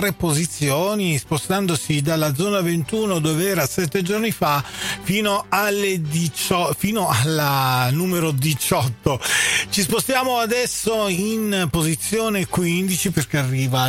3 posizioni, spostandosi dalla zona 21 dove era 7 giorni fa fino alla numero 18. Ci spostiamo adesso in posizione 15 perché arriva